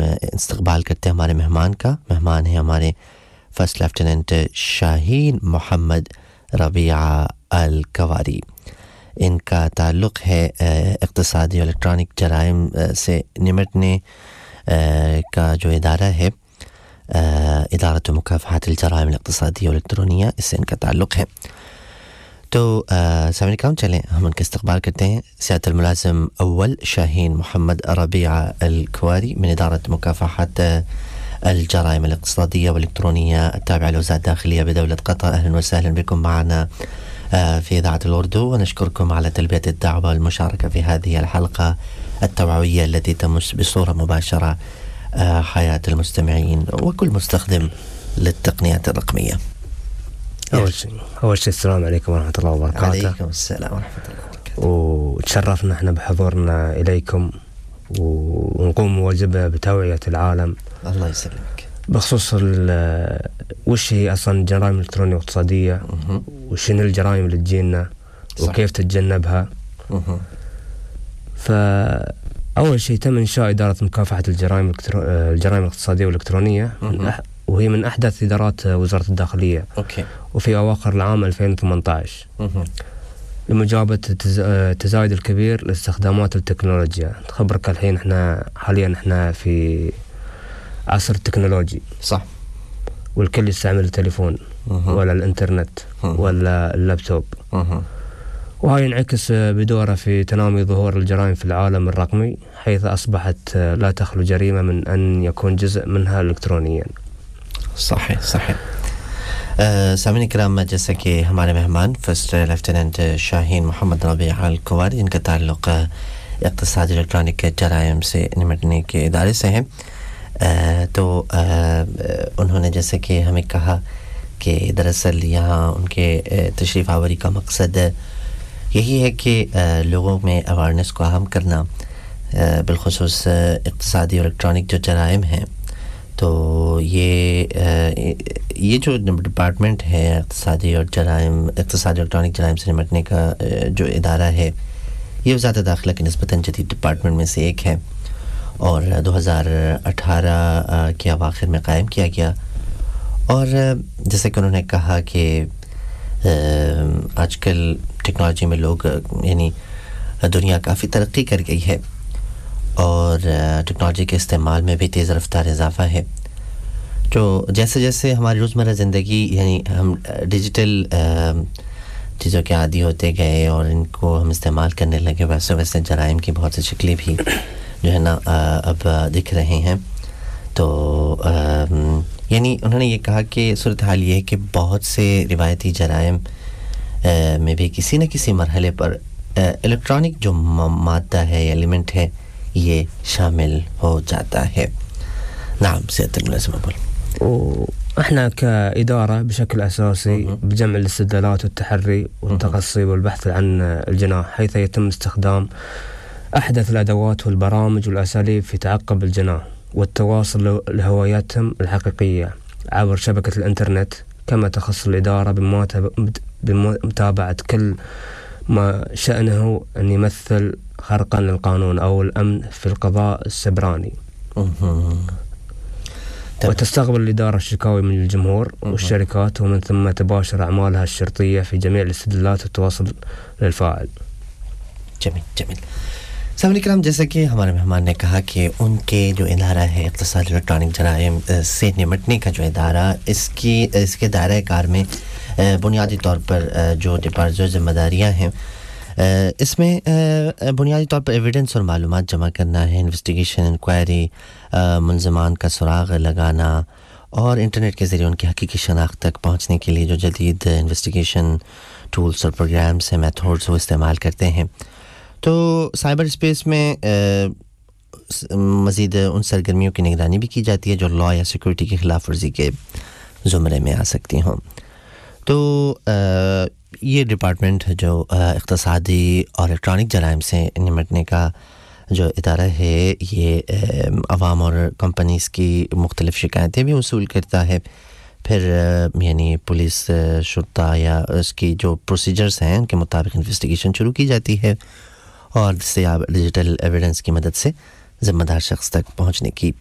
استقبال کرتے ہیں ہمارے مہمان کا. مہمان ہیں ہمارے فرسٹ لیفٹیننٹ شاہین محمد ربیعہ الکواری. ان کا تعلق ہے اقتصادی اور الیکٹرانک جرائم سے نمٹنے کا جو ادارہ ہے ادارۃ مکافحۃ الجرائم الاقتصادیہ والالکترونیہ، اس سے ان کا تعلق ہے. تو سامعین کرام چلیں ہم ان کا استقبال کرتے ہیں. سیادة الملازم اول شاهين محمد ربيعة الكواري من إدارة مكافحة الجرائم الاقتصادية والإلكترونية التابعة لوزارة الداخلية بدولة قطر. أهلا وسهلا بكم معنا في إذاعة الأردو، ونشكركم على تلبية الدعوة والمشاركة في هذه الحلقة التوعوية التي تمس بصورة مباشرة حياة المستمعين وكل مستخدم للتقنيات الرقمية. أول شيء السلام عليكم ورحمة الله وبركاته. عليكم السلام ورحمة الله وبركاته. وتشرفنا احنا بحضورنا إليكم ونقوم بواجبنا بتوعية العالم. الله يسلمك. بخصوص وش هي أصلا الجرائم الإلكترونية والاقتصادية، وشنو الجرائم اللي تجينا وكيف تتجنبها. فأول شيء تم إنشاء إدارة مكافحة الجرائم الاقتصادية والإلكترونية، وهي من أحدث إدارات وزارة الداخلية. وفي أواخر العام 2018 لمجابهة التزايد الكبير لاستخدامات التكنولوجيا. خبرك الحين حاليا احنا في عصر تكنولوجي، صح، والكل يستعمل التليفون ولا الانترنت ولا اللابتوب، وهاي ينعكس بدوره في تنامي ظهور الجرائم في العالم الرقمي، حيث أصبحت لا تخلو جريمة من أن يكون جزء منها إلكترونيا. صحیح صحیح. سامعین کرام، جیسا کہ ہمارے مہمان فرسٹ لیفٹیننٹ شاہین محمد ربیعہ الکواری جن کا تعلق اقتصادی الیکٹرانک جرائم سے نمٹنے کے ادارے سے ہے، تو انہوں نے جیسے کہ ہمیں کہا کہ دراصل یہاں ان کے تشریف آوری کا مقصد یہی ہے کہ لوگوں میں اویرنس کو عام کرنا، بالخصوص اقتصادی اور الیکٹرانک جو جرائم ہیں. تو یہ جو ڈپارٹمنٹ ہے اقتصادی الیکٹرانک جرائم سے نمٹنے کا جو ادارہ ہے، یہ وزارت داخلہ کی نسبتاً جدید ڈپارٹمنٹ میں سے ایک ہے، اور 2018 کے اواخر میں قائم کیا گیا. اور جیسے کہ انہوں نے کہا کہ آج کل ٹیکنالوجی میں لوگ یعنی دنیا کافی ترقی کر گئی ہے، اور ٹیکنالوجی کے استعمال میں بھی تیز رفتار اضافہ ہے. جو جیسے جیسے ہماری روزمرہ زندگی یعنی ہم ڈیجیٹل چیزوں کے عادی ہوتے گئے اور ان کو ہم استعمال کرنے لگے، ویسے ویسے جرائم کی بہت سی شکلیں بھی جو ہے نا اب دکھ رہے ہیں. تو یعنی انہوں نے یہ کہا کہ صورتحال یہ ہے کہ بہت سے روایتی جرائم میں بھی کسی نہ کسی مرحلے پر الیکٹرانک جو مادہ ہے یا ایلیمنٹ ہے یہ شامل ہو جاتا ہے. نعم سيادة الملازم أول. وإحنا كإدارة بشكل أساسي بجمع الاستدلالات والتحري والتقصي والبحث عن الجناح، حيث يتم استخدام أحدث الأدوات والبرامج والأساليب في تعقب الجناح والتواصل لهوياتهم الحقيقية عبر شبكة الإنترنت، كما تخص الإدارة بمتابعة كل ما شأنه أن يمثل خرقا للقانون أو الأمن في القضاء السبراني. وتستقبل الإدارة الشكاوي من الجمهور والشركات، ومن ثم تباشر أعمالها الشرطية في جميع الاستدلالات والتواصل للفاعل. جميل جميل. سامعین کرام، جیسا کہ ہمارے مہمان نے کہا کہ ان کے جو ادارہ ہے اقتصادی الیکٹرانک جرائم سے نمٹنے کا جو ادارہ، اس کے دائرہ کار میں بنیادی طور پر جو ذمہ داریاں ہیں، اس میں بنیادی طور پر ایویڈنس اور معلومات جمع کرنا ہے، انویسٹیگیشن، انکوائری، ملزمان کا سراغ لگانا، اور انٹرنیٹ کے ذریعے ان کی حقیقی شناخت تک پہنچنے کے لیے جو جدید انویسٹیگیشن ٹولز اور پروگرامز ہیں، میتھڈز وہ استعمال کرتے ہیں. تو سائبر اسپیس میں مزید ان سرگرمیوں کی نگرانی بھی کی جاتی ہے جو لا یا سیکورٹی کی خلاف ورزی کے زمرے میں آ سکتی ہوں. تو یہ ڈپارٹمنٹ جو اقتصادی اور الیکٹرانک جرائم سے نمٹنے کا جو ادارہ ہے، یہ عوام اور کمپنیز کی مختلف شکایتیں بھی وصول کرتا ہے. پھر یعنی پولیس، شرطہ یا اس کی جو پروسیجرز ہیں ان کے مطابق انویسٹیگیشن شروع کی جاتی ہے، اور دستیاب ڈیجیٹل ایویڈنس کی مدد سے ذمہ دار شخص تک پہنچنے کی